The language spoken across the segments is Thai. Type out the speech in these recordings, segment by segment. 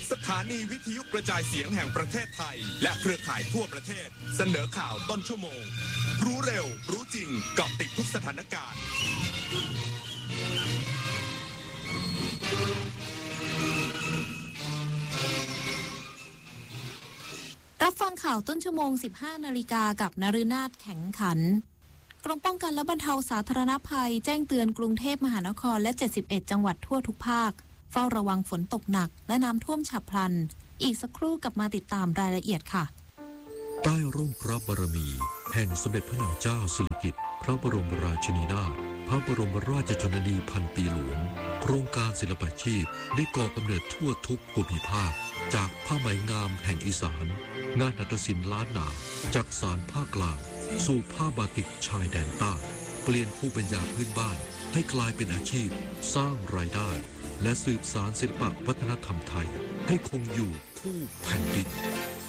สถานีวิทยุกระจายเสียงแห่งประเทศไทยและเครือข่ายทั่วประเทศเสนอข่าวต้นชั่วโมงรู้เร็วรู้จริงเกาะติดทุกสถานการณ์รับฟังข่าวต้นชั่วโมง 15 นาฬิกากับนฤนาถแข็งขันกรมป้องกันและบรรเทาสาธารณภัยแจ้งเตือนกรุงเทพมหานครและ71จังหวัดทั่วทุกภาคเฝ้าระวังฝนตกหนักและน้ำท่วมฉับพลันอีกสักครู่กลับมาติดตามรายละเอียดค่ะใต้ร่มพระบารมีแห่งสมเด็จพระนางเจ้าสิริกิติ์พระบรมราชินีนาถพระบรมราชชนนีพันปีหลวงโครงการศิลปาชีพได้ก่อกำเนิดทั่วทุกภูมิภาคจากผ้าไหมงามแห่งอีสานงานหัตถศิลป์ล้านนาจากสานภาคกลางสู่ผ้าบาติกชายแดนใต้เปลี่ยนภูมิปัญญาพื้นบ้านให้กลายเป็นอาชีพสร้างรายได้และสืบสานศิลปวัฒนธรรมไทยให้คงอยู่คู่แผ่นดิน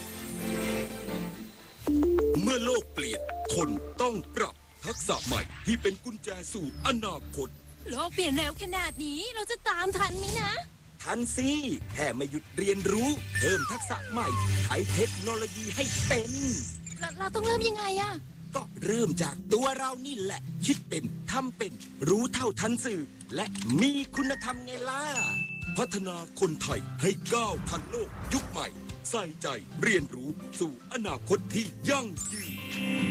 เมื่อโลกเปลี่ยนคนต้องปรับทักษะใหม่ที่เป็นกุญแจสู่อนาคตโลกเปลี่ยนเร็วขนาดนี้เราจะตามทันไหมนะทันสิแค่ไม่หยุดเรียนรู้เพิ่มทักษะใหม่ใช้เทคโนโลยีให้เป็นเราต้องเริ่มยังไงอะก็เริ่มจากตัวเรานี่แหละคิดเป็นทำเป็นรู้เท่าทันสื่อและมีคุณธรรมไงล่ะพัฒนาคนไทยให้ก้าวทันโลกยุคใหม่ใส่ใจเรียนรู้สู่อนาคตที่ยั่งยืน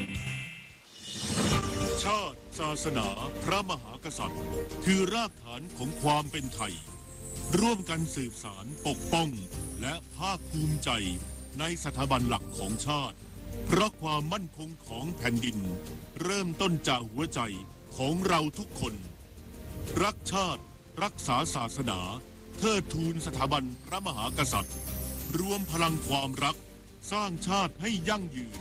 ชาติศาสนาพระมหากษัตริย์คือรากฐานของความเป็นไทยร่วมกันสืบสานปกป้องและภาคภูมิใจในสถาบันหลักของชาติเพราะความมั่นคงของแผ่นดินเริ่มต้นจากหัวใจของเราทุกคนรักชาติรักษาศาสนาเทิดทูนสถาบันพระมหากษัตริย์รวมพลังความรักสร้างชาติให้ยั่งยืน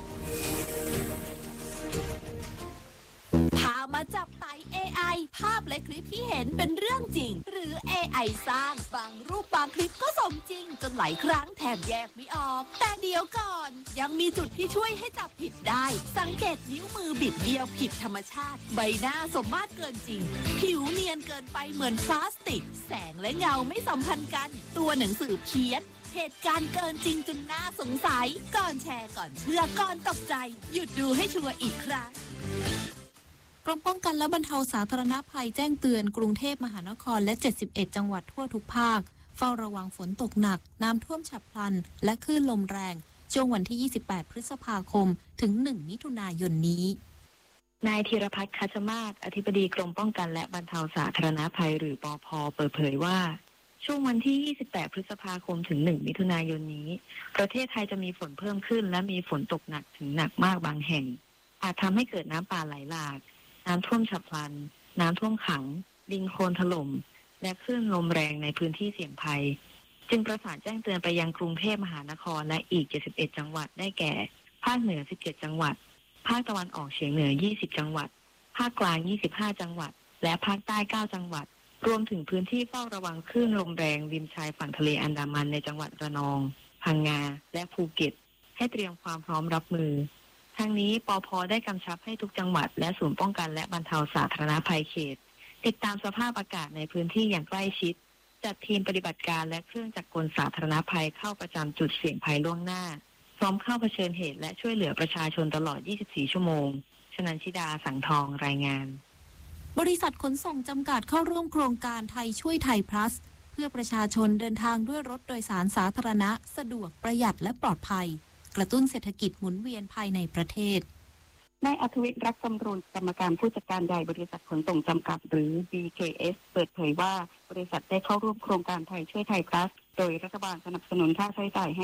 พามาจับไต่ AI ภาพและคลิปที่เห็นเป็นเรื่องจริงหรือ AI สร้างบางรูปบางคลิปก็สมจริงจนหลายครั้งแทบแยกไม่ออกแต่เดี๋ยวก่อนยังมีจุดที่ช่วยให้จับผิดได้สังเกตนิ้วมือบิดเบี้ยวผิดธรรมชาติใบหน้าสมมาตรเกินจริงผิวเนียนเกินไปเหมือนพลาสติกแสงและเงาไม่สัมพันธ์กันตัวหนังสือเพี้ยนเหตุการณ์เกินจริงจนน่าสงสัยก่อนแชร์ก่อนเชื่อก่อนตกใจหยุดดูให้ชัวร์อีกครั้งกรมป้องกันและบรรเทาสาธารณภัยแจ้งเตือนกรุงเทพมหานครและ71จังหวัดทั่วทุกภาคเฝ้าระวังฝนตกหนักน้ำท่วมฉับพลันและคลื่นลมแรงช่วงวันที่28พฤษภาคมถึง1มิถุนายนนี้นายธีรพัฒน์คัชมาศอธิบดีกรมป้องกันและบรรเทาสาธารณภัยหรือปภ.เปิดเผยว่าช่วงวันที่28พฤษภาคมถึง1มิถุนายนนี้ประเทศไทยจะมีฝนเพิ่มขึ้นและมีฝนตกหนักถึงหนักมากบางแห่งอาจทำให้เกิดน้ำป่าไหลหลากน้ำท่วมฉับพลันน้ำท่วมขังดินโคลนถล่มและคลื่นลมแรงในพื้นที่เสี่ยงภัยจึงประสานแจ้งเตือนไปยังกรุงเทพมหานครและอีก71จังหวัดได้แก่ภาคเหนือ17จังหวัดภาคตะวันออกเฉียงเหนือ20จังหวัดภาคกลาง25จังหวัดและภาคใต้9จังหวัดรวมถึงพื้นที่เฝ้าระวังคลื่นลมแรงริมชายฝั่งทะเลอันดามันในจังหวัดระนองพังงาและภูเก็ตให้เตรียมความพร้อมรับมือทั้งนี้ปภ.ได้กำชับให้ทุกจังหวัดและศูนย์ป้องกันและบรรเทาสาธารณภัยเขตติดตามสภาพอากาศในพื้นที่อย่างใกล้ชิดจัดทีมปฏิบัติการและเครื่องจักรกลสาธารณภัยเข้าประจำจุดเสี่ยงภัยล่วงหน้าพร้อมเข้าเผชิญเหตุและช่วยเหลือประชาชนตลอด24ชั่วโมงชนันชิดาสังทองรายงานบริษัทขนส่งจำกัดเข้าร่วมโครงการไทยช่วยไทยพลัสเพื่อประชาชนเดินทางด้วยรถโดยสารสาธารณะสะดวกประหยัดและปลอดภัยกระตุ้นเศรษฐกิจหมุนเวียนภายในประเทศนายอัธวิทย์รักจำรูนกรรมการผู้จัดการใหญ่บริษัทขนส่งจำกัดหรือ BKS เปิดเผยว่าบริษัทได้เข้าร่วมโครงการไทยช่วยไทยพลัสโดยรัฐบาลสนับสนุนค่าใช้จ่ายให้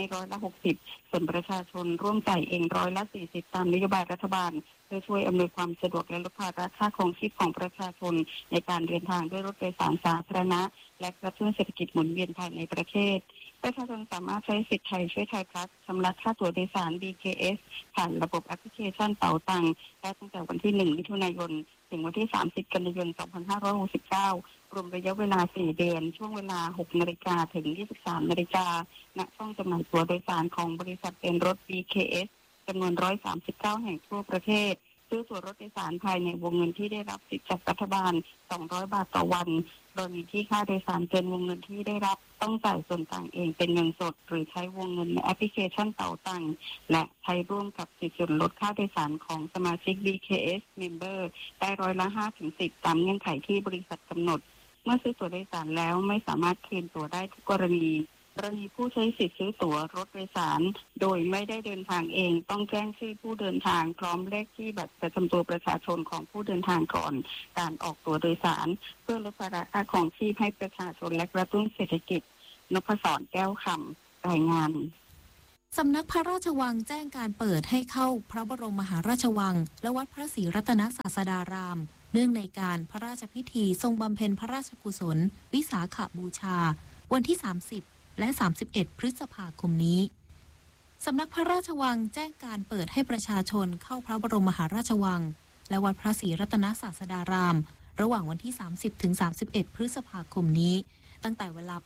60%ส่วนประชาชนร่วมจ่ายเอง40%ตามนโยบายรัฐบาลเพื่อช่วยอำนวยความสะดวกและลดภาระค่าครองชีพของประชาชนในการเดินทางด้วยรถโดยสารสาธารณะและกระตุ้นเศรษฐกิจหมุนเวียนภายในประเทศประชาชนสามารถใช้สิทธิ์ไทยช่วยไทยพลัสชำระค่าตั๋วโดยสาร BKS ผ่านระบบแอปพลิเคชันเป๋าตังได้ตั้งแต่วันที่1มิถุนายนถึงวันที่30กันยายน2569รวมระยะเวลา4เดือนช่วงเวลา 6 นาฬิกาถึง 23 นาฬิกาณช่องจำหน่ายตั๋วโดยสารของบริษัทเป็นรถ BKS จำนวน139แห่งทั่วประเทศโซื้อตั๋วรถโดยสารภายในวงเงินที่ได้รับสิทธิจากรัฐบาล200 บาทต่อวันโดยมีที่ค่าโดยสารเกินวงเงินที่ได้รับต้องจ่ายส่วนต่างเองเป็นเงินสดหรือใช้วงเงินในแอปพลิเคชันเป๋าตังและใช้ร่วมกับสิทธิส่วนลดค่าโดยสารของสมาชิก BKS Member ได้5-10%ตามเงื่อนไขที่บริษัทกำหนดเมื่อซื้อตั๋วโดยสารแล้วไม่สามารถคืนตั๋วได้ทุกกรณีผู้ใช้สิทธิ์ซื้อตั๋วรถโดยสารโดยไม่ได้เดินทางเองต้องแจ้งชื่อผู้เดินทางพร้อมเลขที่บัตรประจำตัวประชาชนของผู้เดินทางก่อนการออกตั๋วโดยสารเพื่อลดภาระค่าครองชีพให้ประชาชนและกระตุ้นเศรษฐกิจนพศรแก้วคำรายงานสำนักพระราชวังแจ้งการเปิดให้เข้าพระบรมมหาราชวังและวัดพระศรีรัตนศาสดารามเนื่องในการพระราชพิธีทรงบำเพ็ญพระราชกุศลวิสาขบูชาวันที่30และ31พฤษภาคมนี้สำนักพระราชวังแจ้งการเปิดให้ประชาชนเข้าพระบรมมหาราชวังและวัดพระศรีรัตนศาสดารามระหว่างวันที่30ถึง31พฤษภาคมนี้ตั้งแต่เวลา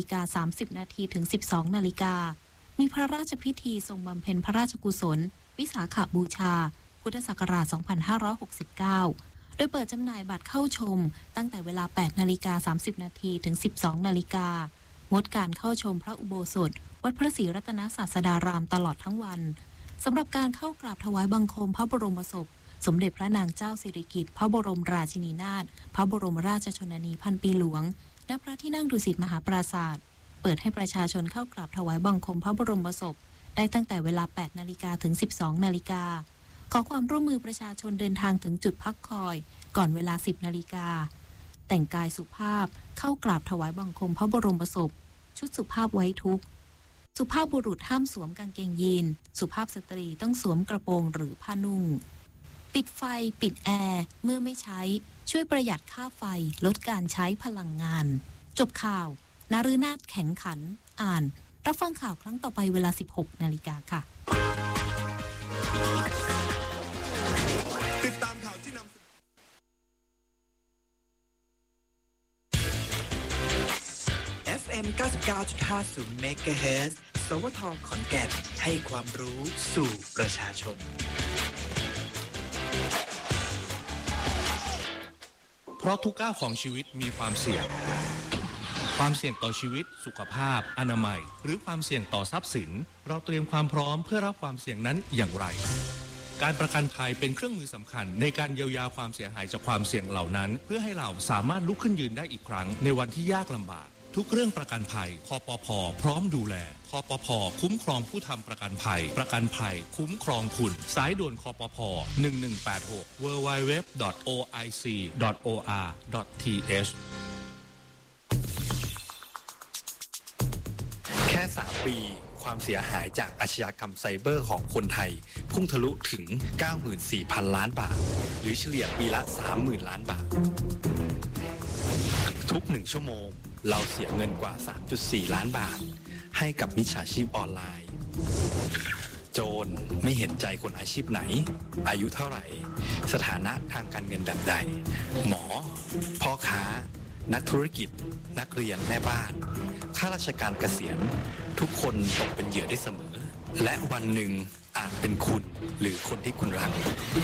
8:30 นาทีถึง 12 นาฬิกามีพระราชพิธีทรงบำเพ็ญพระราชกุศลวิสาขบูชาพุทธศักราช 2569 โดยเปิดจำหน่ายบัตรเข้าชมตั้งแต่เวลา 8:30 นาทีถึง 12 นาฬิกางดการเข้าชมพระอุโบสถวัดพระศรีรัตนศาสดารามตลอดทั้งวันสำหรับการเข้ากราบถวายบังคมพระบรมศพสมเด็จพระนางเจ้าสิริกิติ์พระบรมราชินีนาถพระบรมราชชนนีพันปีหลวงณพระที่นั่งดุสิตมหาปราสาทเปิดให้ประชาชนเข้ากราบถวายบังคมพระบรมศพได้ตั้งแต่เวลา 8 นาฬิกาถึง 12 นาฬิกาขอความร่วมมือประชาชนเดินทางถึงจุดพักคอยก่อนเวลา 10 นาฬิกาแต่งกายสุภาพเข้ากราบถวายบังคมพระบรมศพชุดสุภาพไว้ทุกข์สุภาพบุรุษห้ามสวมกางเกงยีนสุภาพสตรีต้องสวมกระโปรงหรือผ้านุ่งปิดไฟปิดแอร์เมื่อไม่ใช้ช่วยประหยัดค่าไฟลดการใช้พลังงานจบข่าวนฤนาถแข็งขันอ่านรับฟังข่าวครั้งต่อไปเวลา 16 นาฬิกาค่ะติดตามข่าวที่นำ FM 99.50 MHz สวท ขอนแก่นให้ความรู้สู่ประชาชนเพราะทุกก้าวของชีวิตมีความเสี่ยงต่อชีวิตสุขภาพอนามัยหรือความเสี่ยงต่อทรัพย์สินเราเตรียมความพร้อมเพื่อรับความเสี่ยงนั้นอย่างไรการประกันภัยเป็นเครื่องมือสำคัญในการเยียวยาความเสียหายจากความเสี่ยงเหล่านั้นเพื่อให้เราสามารถลุกขึ้นยืนได้อีกครั้งในวันที่ยากลำบากทุกเรื่องประกันภัยคปภ.พร้อมดูแลคปภ.คุ้มครองผู้ทำประกันภัยประกันภัยคุ้มครองคุณสายด่วนคปภ. 1186 www.oic.or.th แค่3 ปีความเสียหายจากอาชญากรรมไซเบอร์ของคนไทยพุ่งทะลุถึง 94,000 ล้านบาทหรือเฉลี่ยปีละ 30,000 ล้านบาททุก1 ชั่วโมงเราเสียเงินกว่า 3.4 ล้านบาทให้กับมิจฉาชีพออนไลน์โจรไม่เห็นใจคนอาชีพไหนอายุเท่าไหร่สถานะทางการเงินแบบใดหมอพ่อค้านักธุรกิจนักเรียนแม่บ้านข้าราชการเกษียณทุกคนตกเป็นเหยื่อได้เสมอและวันหนึ่งอาจเป็นคุณหรือคนที่คุณรัก